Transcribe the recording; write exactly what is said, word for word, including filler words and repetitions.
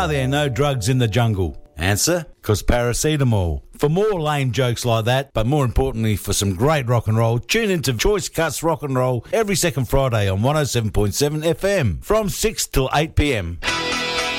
are there no drugs in the jungle? Answer, because paracetamol. For more lame jokes like that, but more importantly for some great rock and roll, tune into Choice Cuts Rock and Roll every second Friday on one oh seven point seven F M from six till eight p m.